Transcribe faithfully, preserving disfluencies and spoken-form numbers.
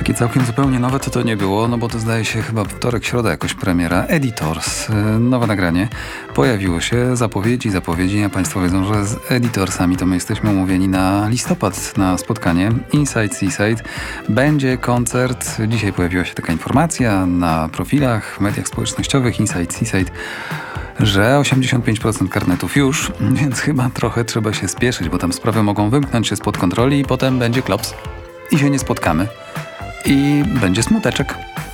Takie całkiem zupełnie nowe to to nie było, no bo to zdaje się chyba wtorek, środa jakoś premiera. Editors, nowe nagranie. Pojawiło się, zapowiedzi, zapowiedzi, a Państwo wiedzą, że z Editorsami to my jesteśmy umówieni na listopad, na spotkanie Inside Seaside. Będzie koncert. Dzisiaj pojawiła się taka informacja na profilach, w mediach społecznościowych Inside Seaside, że osiemdziesiąt pięć procent karnetów już, więc chyba trochę trzeba się spieszyć, bo tam sprawy mogą wymknąć się spod kontroli i potem będzie klops i się nie spotkamy i będzie smuteczek.